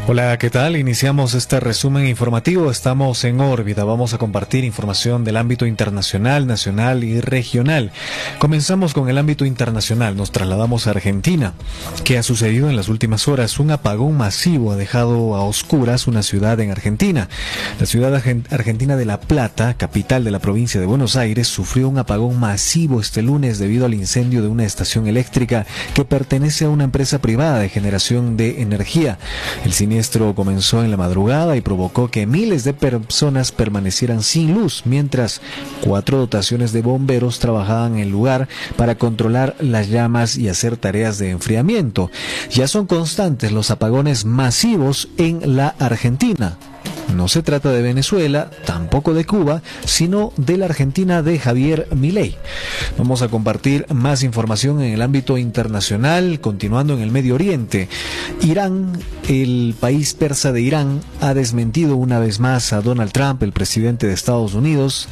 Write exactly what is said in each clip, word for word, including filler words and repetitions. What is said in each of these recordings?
Hola, ¿qué tal? Iniciamos este resumen informativo. Estamos en órbita. Vamos a compartir información del ámbito internacional, nacional y regional. Comenzamos con el ámbito internacional. Nos trasladamos a Argentina. ¿Qué ha sucedido en las últimas horas? Un apagón masivo ha dejado a oscuras una ciudad en Argentina. La ciudad argentina de La Plata, capital de la provincia de Buenos Aires, sufrió un apagón masivo este lunes debido al incendio de una estación eléctrica que pertenece a una empresa privada de generación de energía. El siniestro comenzó en la madrugada y provocó que miles de personas permanecieran sin luz, mientras cuatro dotaciones de bomberos trabajaban en el lugar para controlar las llamas y hacer tareas de enfriamiento. Ya son constantes los apagones masivos en la Argentina. No se trata de Venezuela, tampoco de Cuba, sino de la Argentina de Javier Milei. Vamos a compartir más información en el ámbito internacional, continuando en el Medio Oriente. Irán, el país persa de Irán, ha desmentido una vez más a Donald Trump, el presidente de Estados Unidos,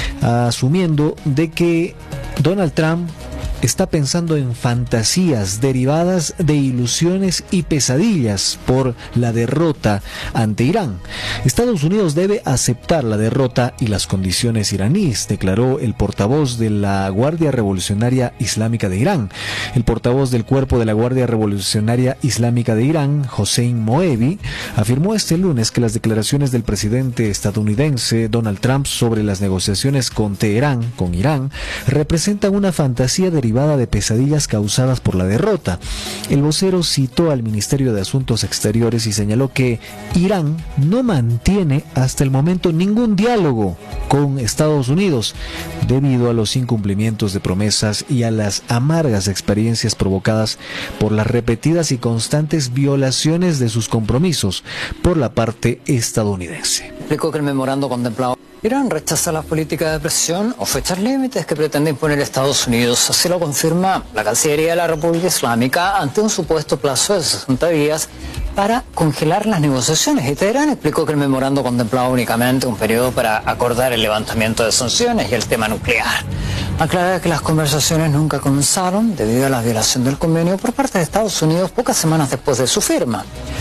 asumiendo de que Donald Trump está pensando en fantasías derivadas de ilusiones y pesadillas por la derrota ante Irán. Estados Unidos debe aceptar la derrota y las condiciones iraníes, declaró el portavoz de la Guardia Revolucionaria Islámica de Irán. El portavoz del Cuerpo de la Guardia Revolucionaria Islámica de Irán, Hossein Moebi, afirmó este lunes que las declaraciones del presidente estadounidense Donald Trump sobre las negociaciones con Teherán, con Irán, representan una fantasía derivada de pesadillas causadas por la derrota. El vocero citó al Ministerio de Asuntos Exteriores y señaló que Irán no mantiene hasta el momento ningún diálogo con Estados Unidos debido a los incumplimientos de promesas y a las amargas experiencias provocadas por las repetidas y constantes violaciones de sus compromisos por la parte estadounidense. Explicó que el memorando contemplaba Irán rechaza las políticas de presión o fechas límites que pretende imponer Estados Unidos. Así lo confirma la Cancillería de la República Islámica ante un supuesto plazo de sesenta días para congelar las negociaciones. Y Teherán explicó que el memorando contemplaba únicamente un periodo para acordar el levantamiento de sanciones y el tema nuclear. Aclara que las conversaciones nunca comenzaron debido a la violación del convenio por parte de Estados Unidos pocas semanas después de su firma.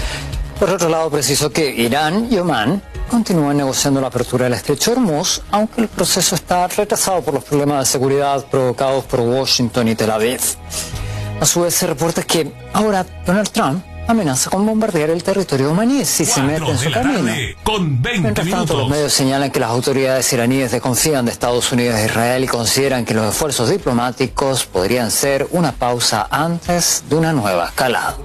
Por otro lado, precisó que Irán y Omán continúan negociando la apertura del estrecho de Hormuz, aunque el proceso está retrasado por los problemas de seguridad provocados por Washington y Tel Aviv. A su vez, se reporta que ahora Donald Trump amenaza con bombardear el territorio omaní si se mete en su camino. Mientras tanto, los medios señalan que las autoridades iraníes desconfían de Estados Unidos e Israel y consideran que los esfuerzos diplomáticos podrían ser una pausa antes de una nueva escalada.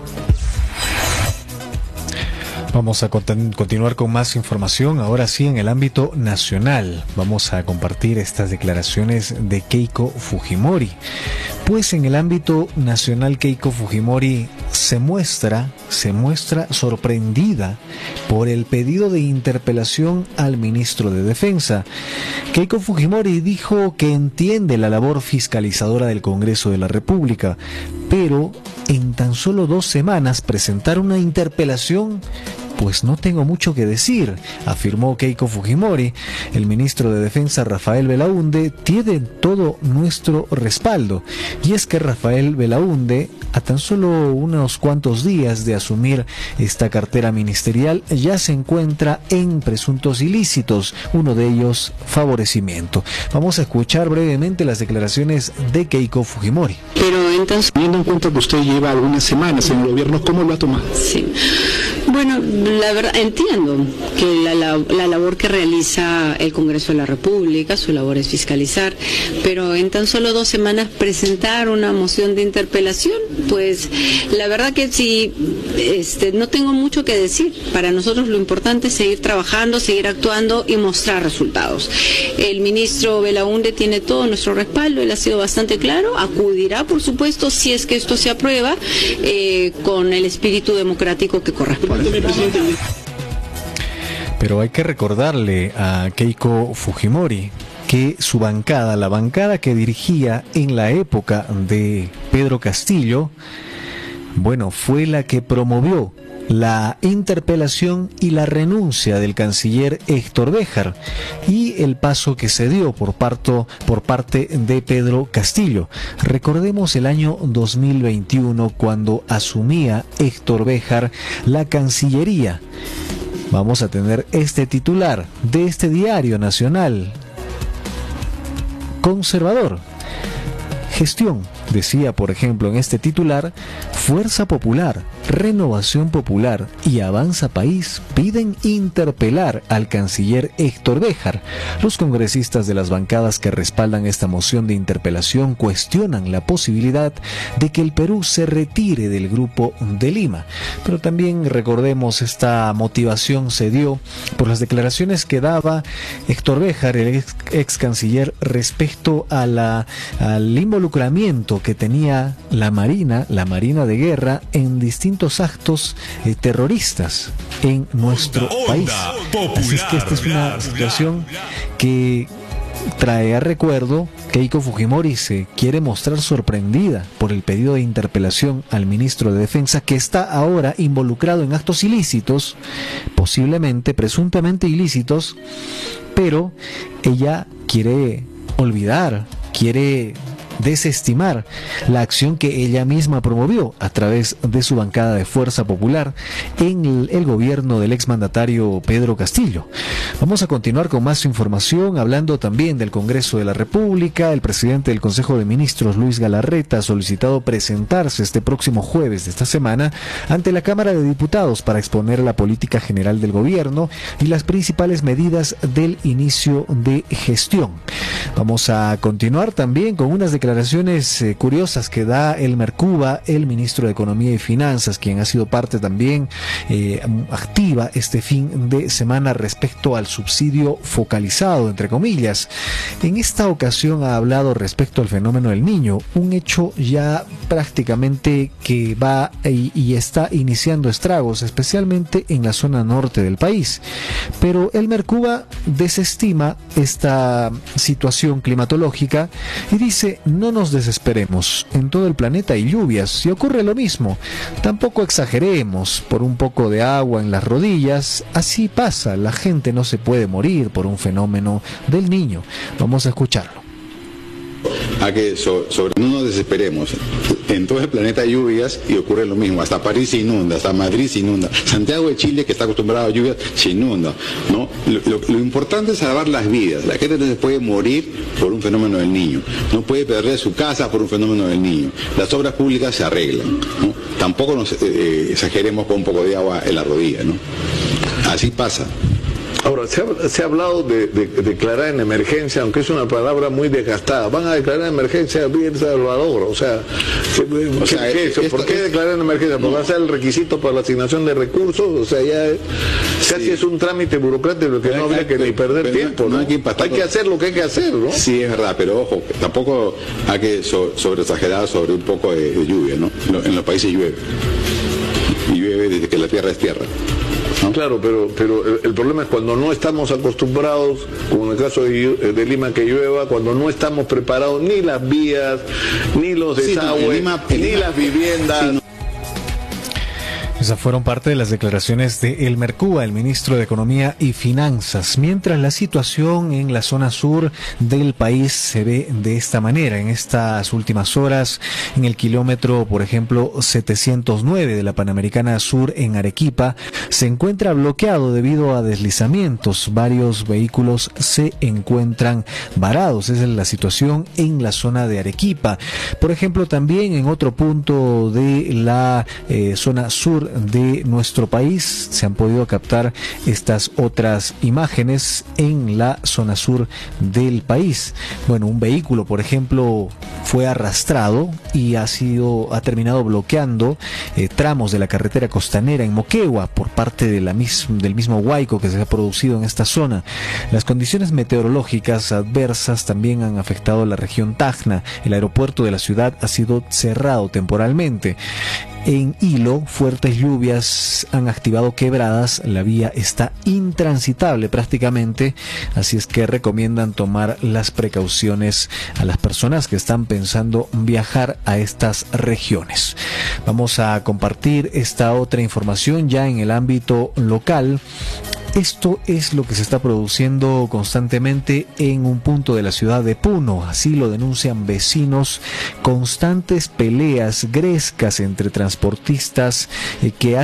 Vamos a continuar con más información, ahora sí en el ámbito nacional. Vamos a compartir estas declaraciones de Keiko Fujimori. Pues en el ámbito nacional Keiko Fujimori se muestra, se muestra sorprendida por el pedido de interpelación al ministro de Defensa. Keiko Fujimori dijo que entiende la labor fiscalizadora del Congreso de la República, pero en tan solo dos semanas presentar una interpelación, pues no tengo mucho que decir, afirmó Keiko Fujimori. El ministro de Defensa, Rafael Belaúnde, tiene todo nuestro respaldo. Y es que Rafael Belaúnde, a tan solo unos cuantos días de asumir esta cartera ministerial, ya se encuentra en presuntos ilícitos, uno de ellos favorecimiento. Vamos a escuchar brevemente las declaraciones de Keiko Fujimori. Pero entonces, teniendo en cuenta que usted lleva algunas semanas en el gobierno, ¿cómo lo ha tomado? Sí. Bueno, la verdad, entiendo que la, la, la labor que realiza el Congreso de la República, su labor es fiscalizar, pero en tan solo dos semanas presentar una moción de interpelación, pues la verdad que sí, este, no tengo mucho que decir. Para nosotros lo importante es seguir trabajando, seguir actuando y mostrar resultados. El ministro Belaúnde tiene todo nuestro respaldo, él ha sido bastante claro, acudirá por supuesto si es que esto se aprueba eh, con el espíritu democrático que corresponde. Pero hay que recordarle a Keiko Fujimori que su bancada, la bancada que dirigía en la época de Pedro Castillo, bueno, fue la que promovió la interpelación y la renuncia del canciller Héctor Béjar y el paso que se dio por, parto, por parte de Pedro Castillo. Recordemos el año dos mil veintiuno cuando asumía Héctor Béjar la Cancillería. Vamos a tener este titular de este diario nacional conservador. Gestión, decía por ejemplo en este titular: Fuerza Popular, Renovación Popular y Avanza País piden interpelar al canciller Héctor Béjar. Los congresistas de las bancadas que respaldan esta moción de interpelación cuestionan la posibilidad de que el Perú se retire del Grupo de Lima. Pero también recordemos, esta motivación se dio por las declaraciones que daba Héctor Béjar, el ex, ex canciller, respecto a la, al involucramiento que tenía la Marina, la Marina de Guerra, en distintos actos eh, terroristas en nuestro onda, país. Onda, Así es que esta es una situación que trae a recuerdo que Keiko Fujimori se quiere mostrar sorprendida por el pedido de interpelación al ministro de Defensa, que está ahora involucrado en actos ilícitos, posiblemente, presuntamente ilícitos, pero ella quiere olvidar, quiere desestimar la acción que ella misma promovió a través de su bancada de Fuerza Popular en el, el gobierno del exmandatario Pedro Castillo. Vamos a continuar con más información, hablando también del Congreso de la República. El presidente del Consejo de Ministros, Luis Galarreta, ha solicitado presentarse este próximo jueves de esta semana ante la Cámara de Diputados para exponer la política general del gobierno y las principales medidas del inicio de gestión. Vamos a continuar también con unas declaraciones Declaraciones eh, curiosas que da Elmer Cuba, el ministro de Economía y Finanzas, quien ha sido parte también eh, activa este fin de semana respecto al subsidio focalizado, entre comillas. En esta ocasión ha hablado respecto al fenómeno del Niño, un hecho ya prácticamente que va y, y está iniciando estragos, especialmente en la zona norte del país. Pero Elmer Cuba desestima esta situación climatológica y dice: no nos desesperemos, en todo el planeta hay lluvias y ocurre lo mismo. Tampoco exageremos, por un poco de agua en las rodillas, así pasa, la gente no se puede morir por un fenómeno del Niño. Vamos a escucharlo. A que so, sobre no nos desesperemos. En todo el planeta hay lluvias y ocurre lo mismo. Hasta París se inunda, hasta Madrid se inunda. Santiago de Chile, que está acostumbrado a lluvias, se inunda, ¿no? Lo, lo, lo importante es salvar las vidas. La gente no se puede morir por un fenómeno del Niño. No puede perder su casa por un fenómeno del Niño. Las obras públicas se arreglan, ¿no? Tampoco nos eh, exageremos con un poco de agua en la rodilla, ¿no? Así pasa. Ahora, se ha, se ha hablado de, de, de declarar en emergencia, aunque es una palabra muy desgastada. Van a declarar en emergencia a El Salvador, o sea, ¿qué, o sea ¿qué, esto, ¿por qué declarar en emergencia? ¿Porque no va a ser el requisito para la asignación de recursos? O sea, ya casi sí. Es un trámite burocrático que pero no habría que ni perder pero tiempo, ¿no? No hay, que hay que hacer lo que hay que hacer, ¿no? Sí, es verdad, pero ojo, tampoco hay que so, sobreexagerar sobre un poco de, de lluvia, ¿no? En los países llueve. Y llueve desde que la tierra es tierra. ¿No? Claro, pero pero el, el problema es cuando no estamos acostumbrados, como en el caso de, de Lima, que llueva, cuando no estamos preparados ni las vías, ni los desagües, sí, no, Lima, ni Lima, las viviendas. Sí, no. Esas fueron parte de las declaraciones de Elmer Cuba, el ministro de Economía y Finanzas, mientras la situación en la zona sur del país se ve de esta manera. En estas últimas horas, en el kilómetro, por ejemplo, setecientos nueve de la Panamericana Sur en Arequipa, se encuentra bloqueado debido a deslizamientos. Varios vehículos se encuentran varados. Esa es la situación en la zona de Arequipa. Por ejemplo, también en otro punto de la eh, zona sur de nuestro país se han podido captar estas otras imágenes en la zona sur del país. Bueno, un vehículo, por ejemplo, fue arrastrado y ha sido ha terminado bloqueando eh, tramos de la carretera costanera en Moquegua por parte de la mis, del mismo huaico que se ha producido en esta zona. Las condiciones meteorológicas adversas también han afectado a la región Tacna. El aeropuerto de la ciudad ha sido cerrado temporalmente. En Hilo, fuertes lluvias han activado quebradas, la vía está intransitable prácticamente, así es que recomiendan tomar las precauciones a las personas que están pensando viajar a estas regiones. Vamos a compartir esta otra información ya en el ámbito local. Esto es lo que se está produciendo constantemente en un punto de la ciudad de Puno, así lo denuncian vecinos, constantes peleas, grescas entre transportistas eh, que